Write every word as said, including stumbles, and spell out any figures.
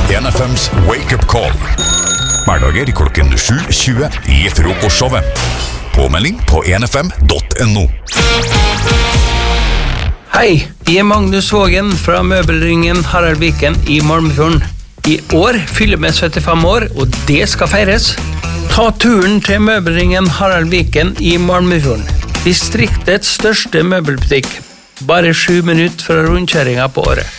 en F M's Wake Up Call. Hverdager klokken sju tjue i frokostshowet. Påmelding på en f m punktum n o. Hei, jeg er Magnus Vågen fra Møbelringen Harald Viken i Malmefjorden. I år fyller vi syttifem år, og det skal feires. Ta turen til Møbelringen Harald Viken i Malmefjorden. Distriktets største møbelbutikk. Bare sju minutter fra rundkjøringen på året.